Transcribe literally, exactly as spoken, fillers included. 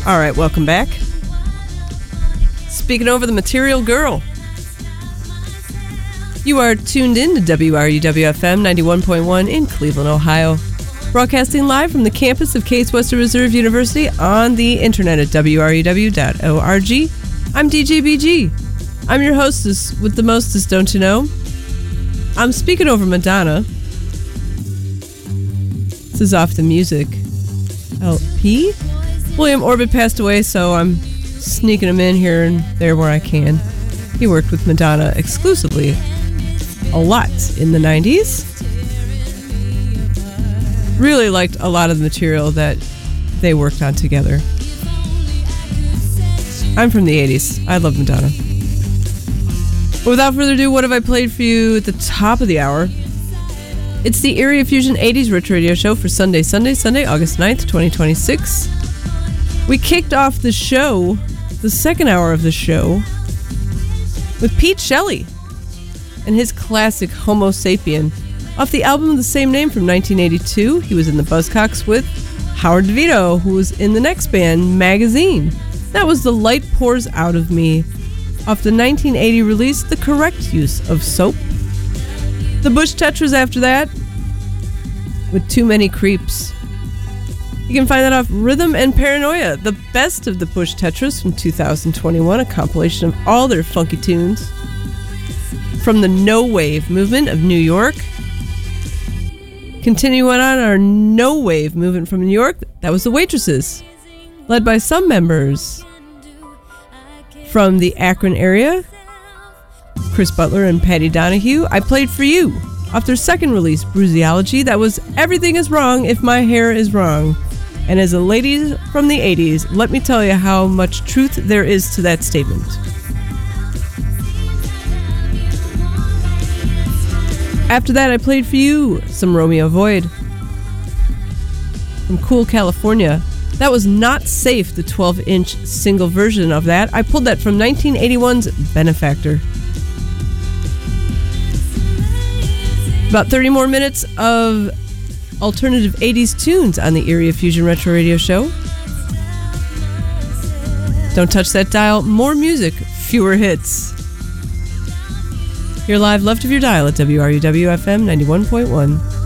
All right, welcome back. Speaking over the Material Girl. You are tuned in to W R U W F M ninety-one point one in Cleveland, Ohio. Broadcasting live from the campus of Case Western Reserve University on the internet at W R U W dot org. I'm D J B G. I'm your hostess with the mostest, don't you know? I'm speaking over Madonna. This is off the music L P. William Orbit passed away, so I'm sneaking him in here and there where I can. He worked with Madonna exclusively a lot in the nineties. Really liked a lot of the material that they worked on together. I'm from the eighties. I love Madonna. But without further ado, what have I played for you at the top of the hour? It's the Area Fusion eighties Retro Radio Show for Sunday, Sunday, Sunday, August ninth, twenty twenty-six. We kicked off the show, the second hour of the show, with Pete Shelley and his classic Homo Sapien off the album of the same name from nineteen eighty-two. He was in the Buzzcocks with Howard DeVito, who was in the next band, Magazine. That was The Light Pours Out of Me off the nineteen eighty release, The Correct Use of Soap. The Bush Tetras after that with Too Many Creeps. You can find that off Rhythm and Paranoia, the best of the Bush Tetras from two thousand twenty-one, a compilation of all their funky tunes from the No Wave movement of New York. Continuing on our No Wave movement from New York, that was the Waitresses, led by some members from the Akron area, Chris Butler and Patty Donahue. I Played For You off their second release, Bruiseology. That was Everything Is Wrong If My Hair Is Wrong. And as a lady from the eighties, let me tell you how much truth there is to that statement. After that, I played for you some Romeo Void from Cool, California. That was Not Safe, the twelve-inch single version of that. I pulled that from nineteen eighty-one's Benefactor. About thirty more minutes of alternative eighties tunes on the Area Fusion Retro Radio Show. Don't touch that dial. More music, fewer hits. You're live left of your dial at W R U W F M ninety-one point one.